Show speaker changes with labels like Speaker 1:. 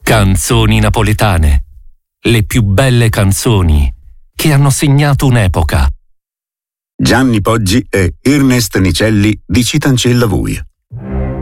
Speaker 1: Canzoni napoletane. Le più belle canzoni che hanno segnato un'epoca.
Speaker 2: Gianni Poggi e Ernest Nicelli di Citancella Vuia.